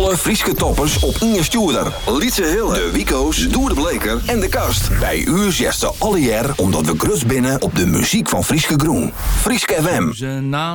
Alle Frieske toppers op Inge Stuurder. Lietse Hille, de Wico's, Doer de Bleker en de Kast. Bij u zesten alle jaar omdat we grus binnen op de muziek van Frieske Groen. Frieske FM.